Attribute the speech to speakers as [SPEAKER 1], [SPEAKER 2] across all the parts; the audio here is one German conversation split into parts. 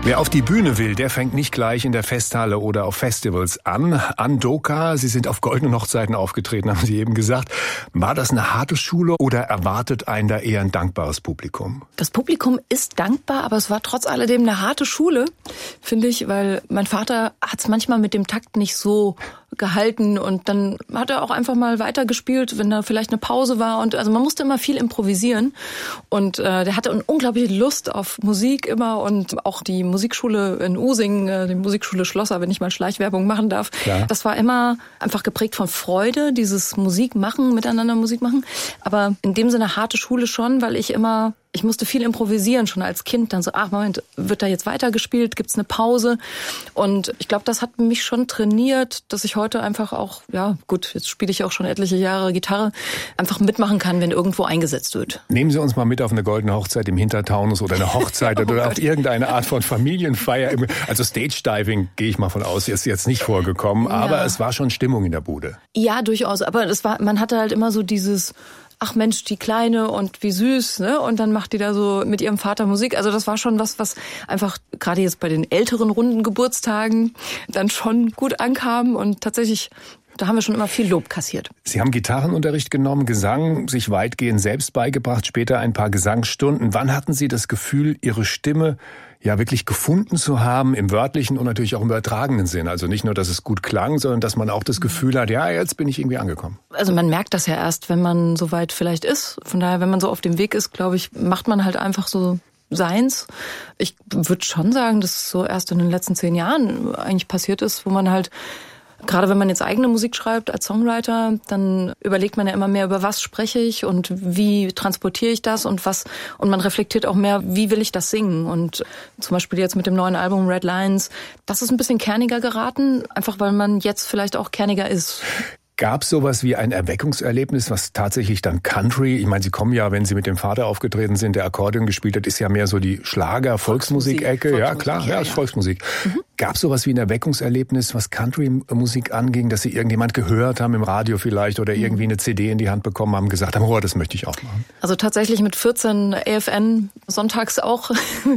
[SPEAKER 1] Wer auf die Bühne will, der fängt nicht gleich in der Festhalle oder auf Festivals an. Andoka, Sie sind auf goldenen Hochzeiten aufgetreten, haben Sie eben gesagt. War das eine harte Schule oder erwartet einen da eher ein dankbares Publikum?
[SPEAKER 2] Das Publikum ist dankbar, aber es war trotz alledem eine harte Schule, finde ich, weil mein Vater hat es manchmal mit dem Takt nicht so gehalten und dann hat er auch einfach mal weitergespielt, wenn da vielleicht eine Pause war und also man musste immer viel improvisieren und der hatte eine unglaubliche Lust auf Musik immer und auch die Musikschule in Using, die Musikschule Schlosser, wenn ich mal Schleichwerbung machen darf,
[SPEAKER 1] Klar.
[SPEAKER 2] Das war immer einfach geprägt von Freude, dieses Musik machen, miteinander Musik machen, aber in dem Sinne harte Schule schon, weil ich musste viel improvisieren, schon als Kind. Dann so, Moment, wird da jetzt weitergespielt? Gibt's eine Pause? Und ich glaube, das hat mich schon trainiert, dass ich heute einfach auch, jetzt spiele ich auch schon etliche Jahre Gitarre, einfach mitmachen kann, wenn irgendwo eingesetzt wird.
[SPEAKER 1] Nehmen Sie uns mal mit auf eine goldene Hochzeit im Hintertaunus oder eine Hochzeit oder auf irgendeine Art von Familienfeier. Also Stage-Diving, gehe ich mal von aus, ist jetzt nicht vorgekommen, aber es war schon Stimmung in der Bude.
[SPEAKER 2] Ja, durchaus. Aber man hatte halt immer so dieses... Ach Mensch, die Kleine und wie süß, ne? Und dann macht die da so mit ihrem Vater Musik. Also das war schon was einfach gerade jetzt bei den älteren runden Geburtstagen dann schon gut ankam und tatsächlich, da haben wir schon immer viel Lob kassiert.
[SPEAKER 1] Sie haben Gitarrenunterricht genommen, Gesang sich weitgehend selbst beigebracht, später ein paar Gesangsstunden. Wann hatten Sie das Gefühl, Ihre Stimme wirklich gefunden zu haben, im wörtlichen und natürlich auch im übertragenen Sinn? Also nicht nur, dass es gut klang, sondern dass man auch das Gefühl hat, jetzt bin ich irgendwie angekommen.
[SPEAKER 2] Also man merkt das ja erst, wenn man so weit vielleicht ist. Von daher, wenn man so auf dem Weg ist, glaube ich, macht man halt einfach so seins. Ich würde schon sagen, dass es so erst in den letzten 10 Jahren eigentlich passiert ist, wo man halt gerade wenn man jetzt eigene Musik schreibt als Songwriter, dann überlegt man ja immer mehr, über was spreche ich und wie transportiere ich das und man reflektiert auch mehr, wie will ich das singen. Und zum Beispiel jetzt mit dem neuen Album Red Lines, das ist ein bisschen kerniger geraten, einfach weil man jetzt vielleicht auch kerniger ist.
[SPEAKER 1] Gab es sowas wie ein Erweckungserlebnis, was tatsächlich dann Country, ich meine, Sie kommen ja, wenn Sie mit dem Vater aufgetreten sind, der Akkordeon gespielt hat, ist ja mehr so die Schlager-Volksmusik-Ecke. Ja, klar, ist Volksmusik. Mhm. Gab es sowas wie ein Erweckungserlebnis, was Country-Musik anging, dass Sie irgendjemand gehört haben im Radio vielleicht oder irgendwie eine CD in die Hand bekommen haben, gesagt haben, das möchte ich auch machen? Also
[SPEAKER 2] tatsächlich mit 14 AFN sonntags auch,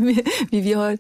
[SPEAKER 2] wie wir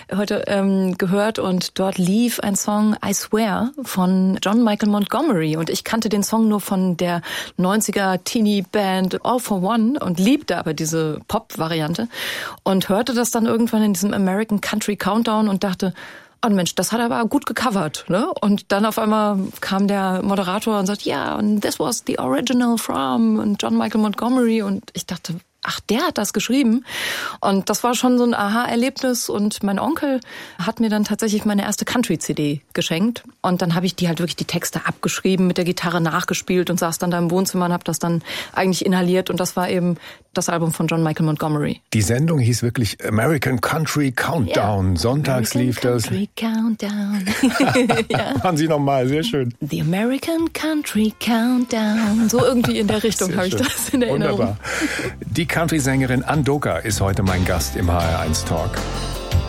[SPEAKER 2] heute gehört und dort lief ein Song I Swear von John Michael Montgomery und ich kannte den Song nur von der 90er Teenie-Band All for One und liebte aber diese Pop-Variante und hörte das dann irgendwann in diesem American Country Countdown und dachte, oh Mensch, das hat er aber gut gecovert, ne? Und dann auf einmal kam der Moderator und sagt, und this was the original from John Michael Montgomery und ich dachte, ach, der hat das geschrieben. Und das war schon so ein Aha-Erlebnis. Und mein Onkel hat mir dann tatsächlich meine erste Country-CD geschenkt. Und dann habe ich die halt wirklich die Texte abgeschrieben, mit der Gitarre nachgespielt und saß dann da im Wohnzimmer und habe das dann eigentlich inhaliert. Und das war eben das Album von John Michael Montgomery.
[SPEAKER 1] Die Sendung hieß wirklich American Country Countdown. Ja. Sonntags lief das.
[SPEAKER 2] Country Countdown.
[SPEAKER 1] Machen Sie nochmal, sehr schön.
[SPEAKER 2] The American Country Countdown. So irgendwie in der Richtung habe ich das in Erinnerung.
[SPEAKER 1] Wunderbar. Die Country-Sängerin Andoka ist heute mein Gast im HR1 Talk.